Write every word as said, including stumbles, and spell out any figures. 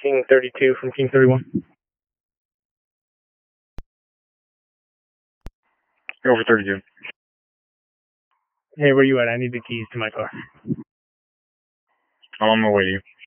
King thirty-two from King thirty-one. Over thirty-two. Hey, where you at? I need the keys to my car. I'm on my way to you.